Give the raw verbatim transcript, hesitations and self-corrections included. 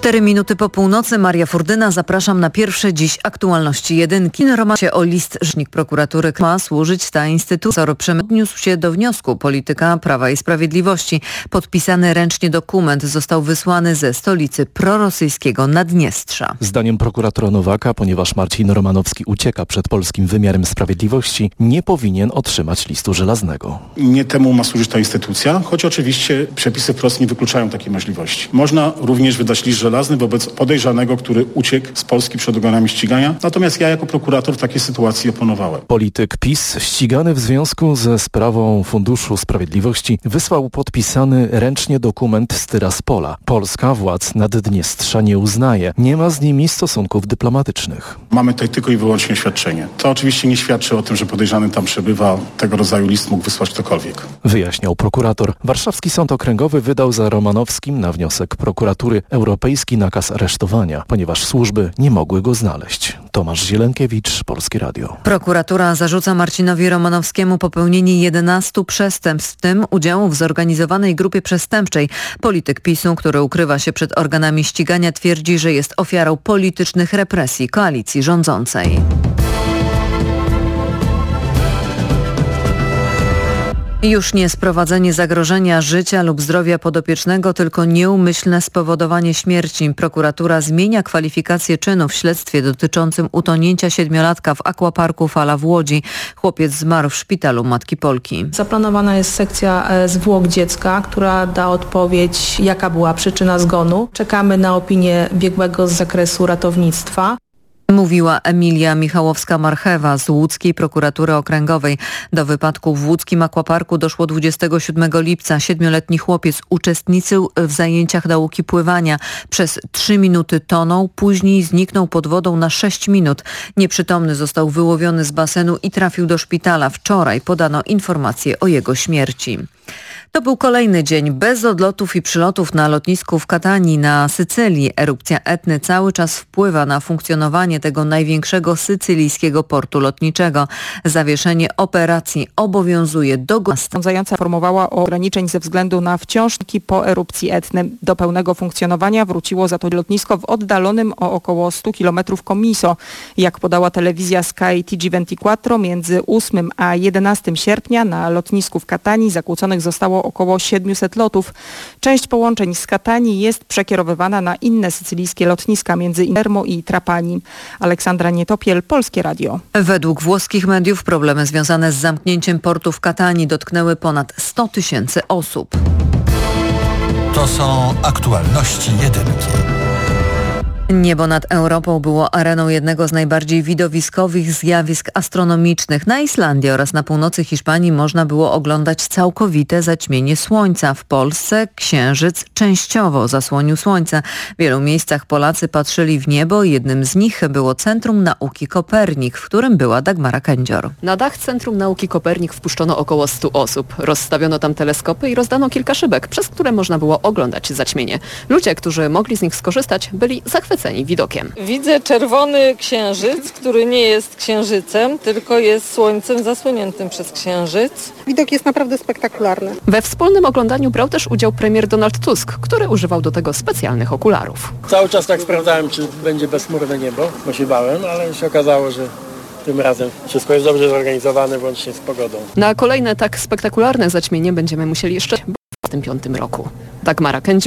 Cztery minuty po północy, Maria Furdyna, zapraszam na pierwsze dziś aktualności jedynki. Informacja o list rzecznik prokuratury ma służyć ta instytucja. Odniósł się do wniosku polityka Prawa i Sprawiedliwości. Podpisany ręcznie dokument został wysłany ze stolicy prorosyjskiego Naddniestrza. Zdaniem prokuratora Nowaka, ponieważ Marcin Romanowski ucieka przed polskim wymiarem sprawiedliwości, nie powinien otrzymać listu żelaznego. Nie temu ma służyć ta instytucja, choć oczywiście przepisy wprost nie wykluczają takiej możliwości. Można również wydać list żelazny wobec podejrzanego, który uciekł z Polski przed organami ścigania. Natomiast ja jako prokurator w takiej sytuacji oponowałem. Polityk PiS, ścigany w związku ze sprawą Funduszu Sprawiedliwości, wysłał podpisany ręcznie dokument z Tyraspola. Polska władz Naddniestrza nie uznaje. Nie ma z nimi stosunków dyplomatycznych. Mamy tutaj tylko i wyłącznie oświadczenie. To oczywiście nie świadczy o tym, że podejrzany tam przebywa. Tego rodzaju list mógł wysłać ktokolwiek. Wyjaśniał prokurator. Warszawski Sąd Okręgowy wydał za Romanowskim na wniosek prokuratury europejski nakaz aresztowania, ponieważ służby nie mogły go znaleźć. Tomasz Zielenkiewicz, Polskie Radio. Prokuratura zarzuca Marcinowi Romanowskiemu popełnienie jedenastu przestępstw, w tym udziału w zorganizowanej grupie przestępczej. Polityk PiSu, który ukrywa się przed organami ścigania, twierdzi, że jest ofiarą politycznych represji koalicji rządzącej. Już nie sprowadzenie zagrożenia życia lub zdrowia podopiecznego, tylko nieumyślne spowodowanie śmierci. Prokuratura zmienia kwalifikację czynu w śledztwie dotyczącym utonięcia siedmiolatka w aquaparku Fala w Łodzi. Chłopiec zmarł w szpitalu Matki Polki. Zaplanowana jest sekcja zwłok dziecka, która da odpowiedź, jaka była przyczyna zgonu. Czekamy na opinię biegłego z zakresu ratownictwa. Mówiła Emilia Michałowska-Marchewa z Łódzkiej Prokuratury Okręgowej. Do wypadku w łódzkim aquaparku doszło dwudziestego siódmego lipca. Siedmioletni chłopiec uczestniczył w zajęciach nauki pływania. Przez trzy minuty tonął, później zniknął pod wodą na sześć minut. Nieprzytomny został wyłowiony z basenu i trafił do szpitala. Wczoraj podano informację o jego śmierci. To był kolejny dzień bez odlotów i przylotów na lotnisku w Katanii na Sycylii. Erupcja Etny cały czas wpływa na funkcjonowanie tego największego sycylijskiego portu lotniczego. Zawieszenie operacji obowiązuje do Zarządzająca informowała o ograniczeń ze względu na wciąż po erupcji Etny. Do pełnego funkcjonowania wróciło za to lotnisko w oddalonym o około stu kilometrów Comiso. Jak podała telewizja Sky T G dwadzieścia cztery, między ósmym a jedenastym sierpnia na lotnisku w Katanii zakłóconych zostało około siedmiuset lotów. Część połączeń z Katanii jest przekierowywana na inne sycylijskie lotniska między Palermo i Trapani. Aleksandra Nietopiel, Polskie Radio. Według włoskich mediów problemy związane z zamknięciem portu w Katanii dotknęły ponad sto tysięcy osób. To są aktualności jedynki. Niebo nad Europą było areną jednego z najbardziej widowiskowych zjawisk astronomicznych. Na Islandii oraz na północy Hiszpanii można było oglądać całkowite zaćmienie słońca. W Polsce księżyc częściowo zasłonił słońce. W wielu miejscach Polacy patrzyli w niebo. Jednym z nich było Centrum Nauki Kopernik, w którym była Dagmara Kędzior. Na dach Centrum Nauki Kopernik wpuszczono około stu osób. Rozstawiono tam teleskopy i rozdano kilka szybek, przez które można było oglądać zaćmienie. Ludzie, którzy mogli z nich skorzystać, byli zachwyceni widokiem. Widzę czerwony księżyc, który nie jest księżycem, tylko jest słońcem zasłoniętym przez księżyc. Widok jest naprawdę spektakularny. We wspólnym oglądaniu brał też udział premier Donald Tusk, który używał do tego specjalnych okularów. Cały czas tak sprawdzałem, czy będzie bezchmurne niebo, bo się bałem, ale się okazało, że tym razem wszystko jest dobrze zorganizowane, włącznie z pogodą. Na kolejne tak spektakularne zaćmienie będziemy musieli jeszcze w dwa tysiące piątym roku. Dagmara Kędzior.